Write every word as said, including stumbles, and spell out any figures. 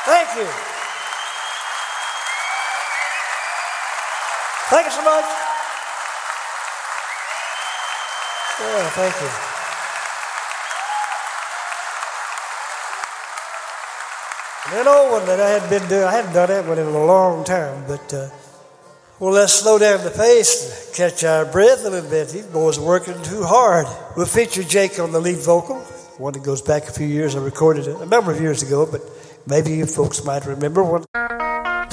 Thank you. Thank you so much. Yeah, thank you. An old one that I hadn't been doing, I hadn't done that one in a long time, but uh, well, let's slow down the pace and catch our breath a little bit. These boys are working too hard. We'll feature Jake on the lead vocal, one that goes back a few years. I recorded it a number of years ago, but maybe you folks might remember one.